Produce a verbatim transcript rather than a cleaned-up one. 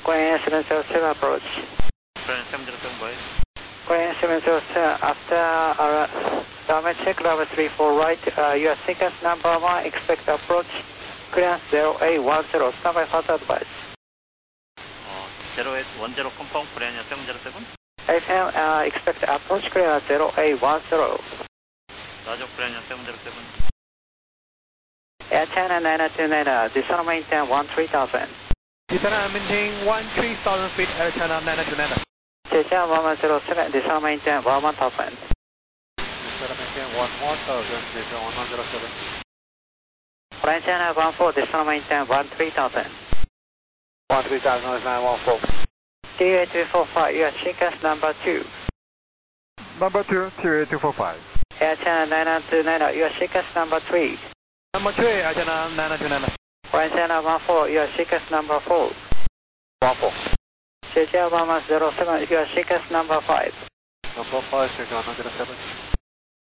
Korean seven zero seven approach. Korean seven zero seven, go ahead. Korean seven zero seven, after uh, downwind check level three four right, uh, your sequence number one, expect approach, clearance zero eight one zero, standby further advice. 어, zero eight one zero confirm, Korean seven zero seven. F M, uh, expect approach clearance zero eight one zero. Roger, Korean seven zero seven. Air China nine two nine, descent maintain one three thousand. Descent maintain one three thousand feet, Air China nine two nine. Chechen one one zero seven, descent maintain one one thousand. Descent maintain one one thousand, descent one one zero seven. Korean China one four, descent maintain one three thousand. one three thousand is nine one four. T U eight two four five, your sequence number two. Number two, T U eight two four five. Air China nine two nine, your sequence number three. Number three, Air China nine two nine. Korean China one four, your sequence number four. one four. Chechen one one zero seven, your sequence number five. Number five, Chechen one zero seven.